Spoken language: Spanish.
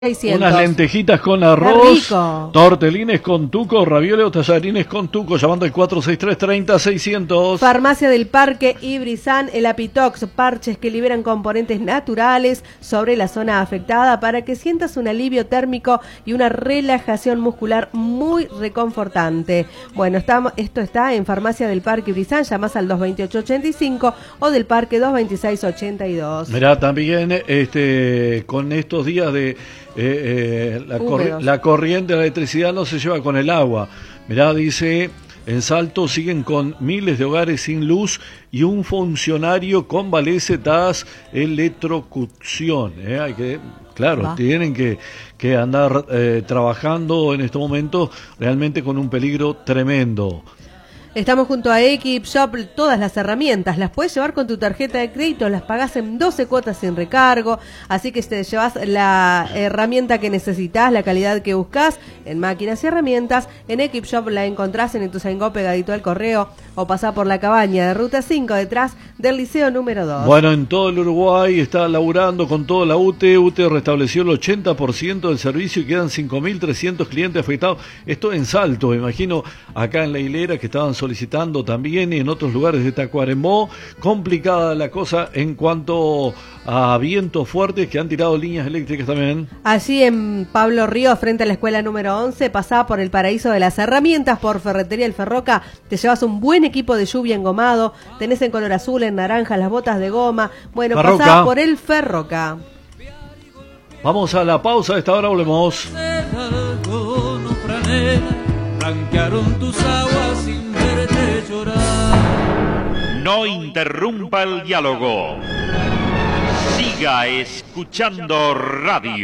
Unas lentejitas con arroz, tortelines con tuco, ravioles o tallarines con tuco, llamando al 463-30-600. Farmacia del Parque Ibrizan, el Apitox, parches que liberan componentes naturales sobre la zona afectada para que sientas un alivio térmico y una relajación muscular muy reconfortante. Bueno, esto está en Farmacia del Parque Ibrizan, llamás al 228-85 o del Parque 226-82. Mirá, también con estos días de... la corriente de la electricidad no se lleva con el agua. Mirá, dice, en Salto siguen con miles de hogares sin luz y un funcionario convalece tras electrocución. Hay que, claro, tienen que andar trabajando en estos momentos realmente con un peligro tremendo. Estamos junto a Equip Shop, todas las herramientas las puedes llevar con tu tarjeta de crédito, las pagás en 12 cuotas sin recargo, así que te llevas la herramienta que necesitas, la calidad que buscas en máquinas y herramientas. En Equip Shop la encontrás en Ituzaingó, pegadito al correo, o pasá por la cabaña de Ruta 5 detrás del Liceo número 2. Bueno, en todo el Uruguay está laburando con toda la UTE. UTE restableció el 80% del servicio y quedan 5.300 clientes afectados. Esto en Salto, me imagino, acá en La Hilera, que estaban solicitando también, y en otros lugares de Tacuarembó. Complicada la cosa en cuanto a vientos fuertes que han tirado líneas eléctricas también. Allí en Pablo Ríos, frente a la escuela número 11, pasá por el Paraíso de las Herramientas, por Ferretería El Ferroca, te llevas un buen equipo de lluvia engomado, tenés en color azul, en naranja, las botas de goma. Bueno, Ferroca. Pasá por el Ferroca. Vamos a la pausa, a esta hora volvemos. Blanquearon tus aguas sin verte llorar. No interrumpa el diálogo. Siga escuchando radio.